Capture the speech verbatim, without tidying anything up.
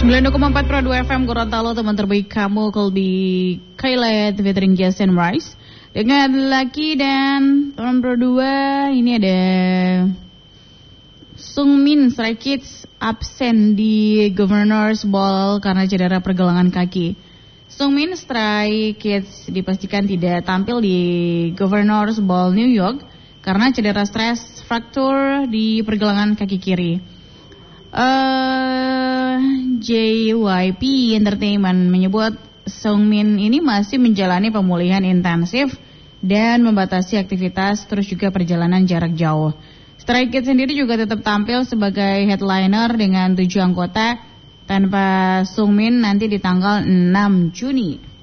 sembilan koma empat Pro dua F M Gorontalo, teman terbaik kamu Colby Kailet featuring Jason Rice dengan Lucky. Dan teman Pro dua ini ada Sungmin Stray Kids absen di Governors Ball karena cedera pergelangan kaki. Sungmin Stray Kids dipastikan tidak tampil di Governors Ball New York karena cedera stres fraktur di pergelangan kaki kiri. Uh, J Y P Entertainment menyebut Sungmin ini masih menjalani pemulihan intensif dan membatasi aktivitas terus juga perjalanan jarak jauh. Stray Kids sendiri juga tetap tampil sebagai headliner dengan tujuh anggota tanpa Sungmin nanti di tanggal enam Juni.